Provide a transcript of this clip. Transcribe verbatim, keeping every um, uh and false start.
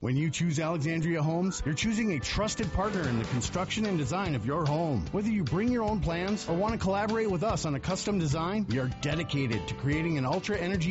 When you choose Alexandria Homes, you're choosing a trusted partner in the construction and design of your home. Whether you bring your own plans or want to collaborate with us on a custom design, we are dedicated to creating an ultra energy